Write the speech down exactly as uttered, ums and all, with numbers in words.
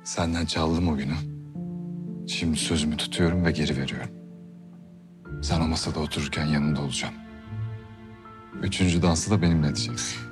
Senden çaldım o günü. Şimdi sözümü tutuyorum ve geri veriyorum. Sen o masada otururken yanında olacağım. Üçüncü dansı da benimle edeceksin.